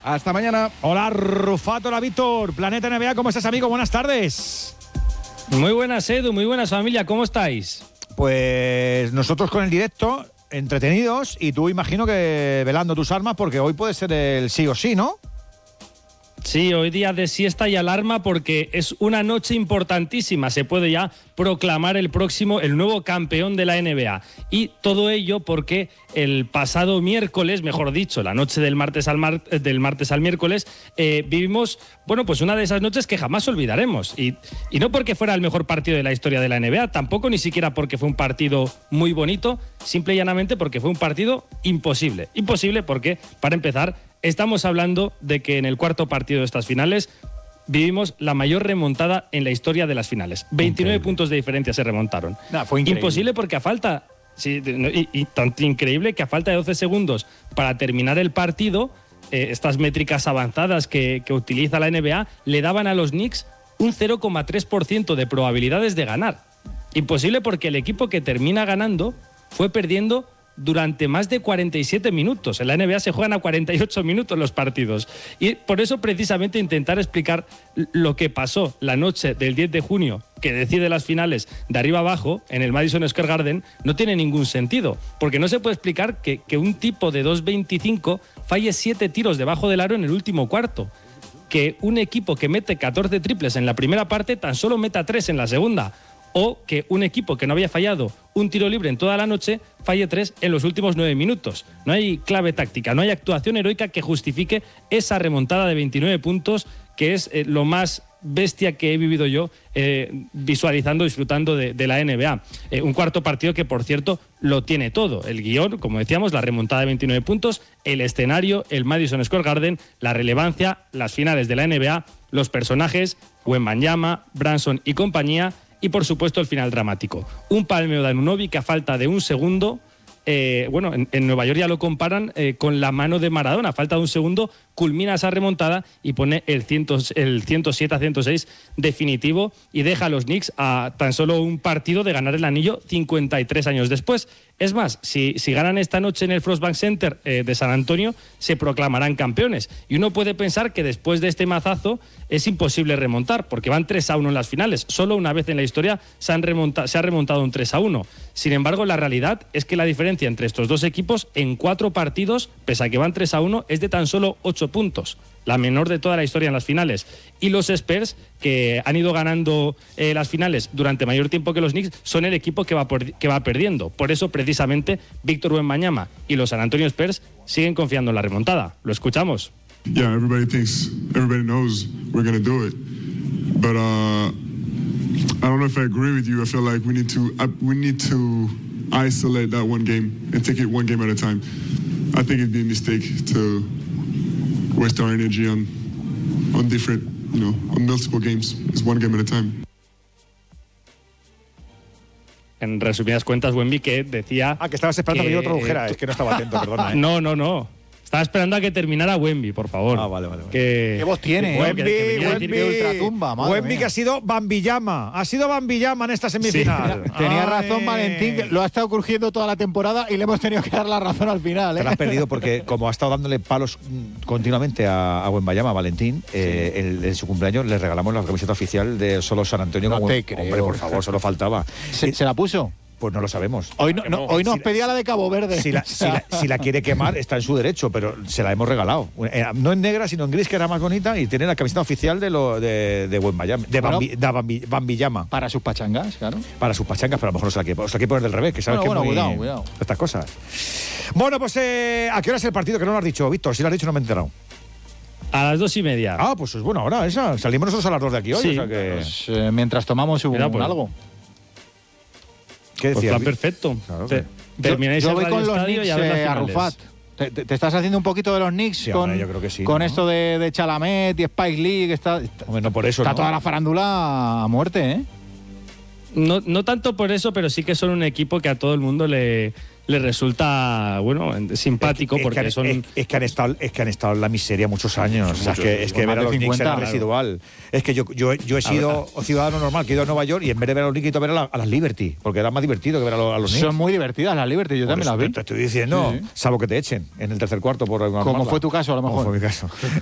Hasta mañana. Hola, Rufato, hola, Víctor. Planeta NBA, ¿cómo estás, amigo? Buenas tardes. Muy buenas, Edu, muy buenas, familia. ¿Cómo estáis? Pues nosotros con el directo, entretenidos, y tú imagino que velando tus armas, porque hoy puede ser el sí o sí, ¿no? Sí, hoy día de siesta y alarma porque es una noche importantísima. Se puede ya proclamar el nuevo campeón de la NBA. Y todo ello porque el pasado miércoles, mejor dicho, la noche del martes al miércoles, vivimos, bueno, pues una de esas noches que jamás olvidaremos. Y no porque fuera el mejor partido de la historia de la NBA, tampoco ni siquiera porque fue un partido muy bonito, simple y llanamente porque fue un partido imposible. Imposible porque, para empezar, estamos hablando de que en el cuarto partido de estas finales vivimos la mayor remontada en la historia de las finales. 29 puntos de diferencia se remontaron. Fue increíble. Imposible porque a falta... Sí, y tan increíble que a falta de 12 segundos para terminar el partido, estas métricas avanzadas que utiliza la NBA le daban a los Knicks un 0,3% de probabilidades de ganar. Imposible porque el equipo que termina ganando fue perdiendo durante más de 47 minutos. En la NBA se juegan a 48 minutos los partidos. Y por eso, precisamente, intentar explicar lo que pasó la noche del 10 de junio, que decide las finales de arriba abajo, en el Madison Square Garden, no tiene ningún sentido. Porque no se puede explicar que un tipo de 2.25 falle 7 tiros debajo del aro en el último cuarto. Que un equipo que mete 14 triples en la primera parte tan solo meta 3 en la segunda. O que un equipo que no había fallado un tiro libre en toda la noche falle 3 en los últimos 9 minutos. No hay clave táctica, no hay actuación heroica que justifique esa remontada de 29 puntos, que es lo más bestia que he vivido yo visualizando, disfrutando de la NBA. Un cuarto partido que, por cierto, lo tiene todo. El guión, como decíamos, la remontada de 29 puntos, el escenario, el Madison Square Garden, la relevancia, las finales de la NBA, los personajes, Wembanyama, Branson y compañía, y por supuesto el final dramático. Un palmeo de Anunoby que a falta de un segundo, en Nueva York ya lo comparan con la mano de Maradona. A falta de un segundo culmina esa remontada y pone el 107-106 definitivo y deja a los Knicks a tan solo un partido de ganar el anillo 53 años después. Es más, si ganan esta noche en el Frost Bank Center de San Antonio, se proclamarán campeones. Y uno puede pensar que después de este mazazo es imposible remontar, porque van 3-1 en las finales. Solo una vez en la historia se ha remontado un 3-1. Sin embargo, la realidad es que la diferencia entre estos dos equipos en 4 partidos, pese a que van 3-1, es de tan solo 8 puntos. La menor de toda la historia en las finales. Y los Spurs, que han ido ganando las finales durante mayor tiempo que los Knicks, son el equipo que va perdiendo. Por eso, precisamente, Víctor Wembanyama y los San Antonio Spurs siguen confiando en la remontada. Lo escuchamos. Yeah, everybody knows we're going to do it. But I don't know if I agree with you. I feel like we need to isolate that one game and take it one game at a time. I think it'd be a mistake to waste our energy on different, on multiple games. It's one game at a time. En resumidas cuentas, Wemby, que decía... que estabas esperando que yo tradujera, es que no estaba atento, perdona. No. Estaba esperando a que terminara Wemby, por favor. Vale. ¿Qué voz tiene? Wemby, ultratumba, madre Wemby mía. Que ha sido Bambillama. Ha sido Bambillama en esta semifinal. Sí. Tenía razón Valentín, que lo ha estado crujiendo toda la temporada y le hemos tenido que dar la razón al final. Te la has perdido porque, como ha estado dándole palos continuamente a Wembanyama, Valentín, en su cumpleaños le regalamos la camiseta oficial de Solo San Antonio. No te creo. Hombre, por favor, solo faltaba. ¿Se la puso? Pues no lo sabemos. Hoy nos pedía la de Cabo Verde. Si la quiere quemar, está en su derecho, pero se la hemos regalado. No en negra, sino en gris, que era más bonita, y tiene la camiseta oficial de Wembanyama, de Bambillama. Para sus pachangas, claro. Para sus pachangas, pero a lo mejor no se la quiere poner del revés, que sabes que es muy... Cuidado. Estas cosas. Bueno, pues ¿a qué hora es el partido? Que no lo has dicho, Víctor. Si lo has dicho no me he enterado. A las 2:30. Ah, pues es buena hora esa. Salimos nosotros a las 2 de aquí hoy. Sí. O sea que... Pues, mientras tomamos algo. ¿Qué decías? Pues está perfecto. Claro, Termináis yo el voy con los estadio Knicks, y a ver las finales. Arrufat. ¿Te estás haciendo un poquito de los Knicks Sí, hombre, yo creo que sí, con ¿no? esto de Chalamet y Spike Lee? Que está Hombre, no por eso, está ¿no? toda la farándula a muerte, ¿eh? No tanto por eso, pero sí que son un equipo que a todo el mundo le le resulta, bueno, simpático porque son... Es que han estado en la miseria muchos años. O sea, es que ver a los Knicks era residual. Es que yo he sido ciudadano normal, que he ido a Nueva York y en vez de ver a los Knicks he ido a ver a las Liberty, porque era más divertido que ver a los Knicks. Son muy divertidas las Liberty, yo también las vi. Te estoy diciendo, salvo que te echen en el tercer cuarto por alguna Como fue tu caso, a lo mejor. Como fue mi caso.